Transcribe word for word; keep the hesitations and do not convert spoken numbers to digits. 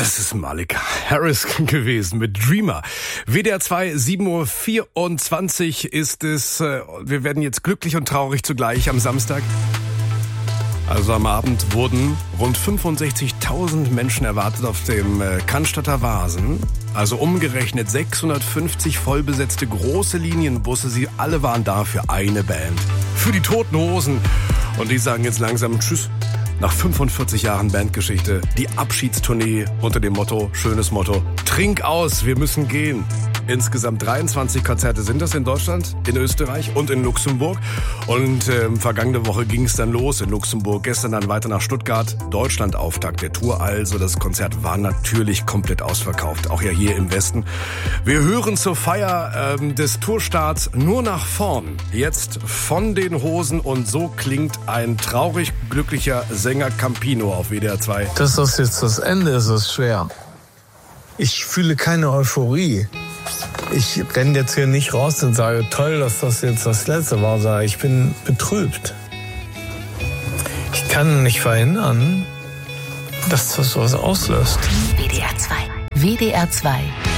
Das ist Malika Harris gewesen mit Dreamer. W D R zwei, sieben Uhr vierundzwanzig ist es. Wir werden jetzt glücklich und traurig zugleich am Samstag. Also am Abend wurden rund fünfundsechzigtausend Menschen erwartet auf dem Cannstatter Wasen. Also umgerechnet sechshundertfünfzig vollbesetzte große Linienbusse. Sie alle waren da für eine Band. Für die Toten Hosen. Und die sagen jetzt langsam Tschüss. Nach fünfundvierzig Jahren Bandgeschichte, die Abschiedstournee unter dem Motto, schönes Motto, trink aus, wir müssen gehen. Insgesamt dreiundzwanzig Konzerte sind das in Deutschland, in Österreich und in Luxemburg. Und ähm, vergangene Woche ging es dann los in Luxemburg, gestern dann weiter nach Stuttgart. Deutschland-Auftakt der Tour also. Das Konzert war natürlich komplett ausverkauft, auch ja hier im Westen. Wir hören zur Feier ähm, des Tourstarts nur nach vorn. Jetzt von den Hosen und so klingt ein traurig glücklicher Sänger Campino auf W D R zwei. Dass das jetzt das Ende ist, ist schwer. Ich fühle keine Euphorie. Ich renne jetzt hier nicht raus und sage, toll, dass das jetzt das Letzte war, sondern ich bin betrübt. Ich kann nicht verhindern, dass das was auslöst. W D R zwei. W D R zwei.